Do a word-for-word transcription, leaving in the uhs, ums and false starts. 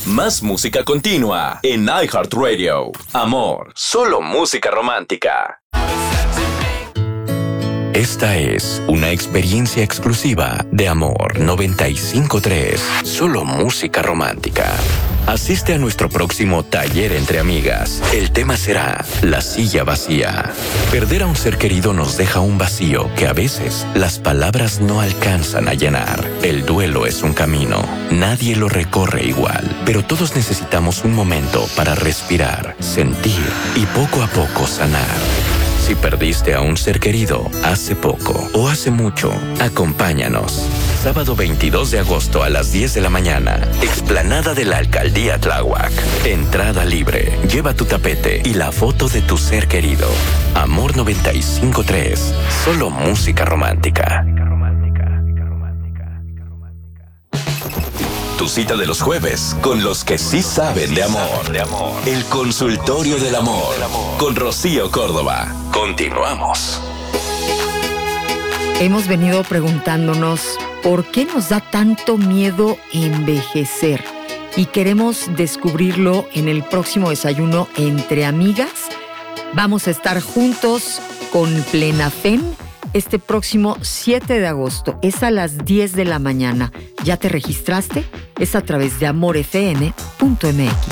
Más música continua en iHeartRadio. Amor, solo música romántica. Esta es una experiencia exclusiva de Amor noventa y cinco punto tres. Solo música romántica. Asiste a nuestro próximo taller entre amigas. El tema será la silla vacía. Perder a un ser querido nos deja un vacío que a veces las palabras no alcanzan a llenar. El duelo es un camino. Nadie lo recorre igual, pero todos necesitamos un momento para respirar, sentir y poco a poco sanar. Si perdiste a un ser querido hace poco o hace mucho, acompáñanos. Sábado veintidós de agosto a las diez de la mañana, explanada de la Alcaldía Tláhuac. Entrada libre. Lleva tu tapete y la foto de tu ser querido. Amor noventa y cinco punto tres. Solo música romántica. Tu cita de los jueves con los que sí saben de amor. El consultorio del amor con Rocío Córdoba. Continuamos. Hemos venido preguntándonos por qué nos da tanto miedo envejecer y queremos descubrirlo en el próximo desayuno entre amigas. Vamos a estar juntos con Plenafen este próximo siete de agosto. Es a las diez de la mañana. ¿Ya te registraste? Es a través de amor f m punto m x.